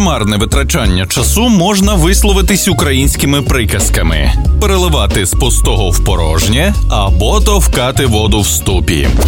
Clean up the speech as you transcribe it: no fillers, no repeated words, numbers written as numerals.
марне витрачання часу можна висловитись українськими приказками: переливати з пустого в порожнє або товкати воду в ступі.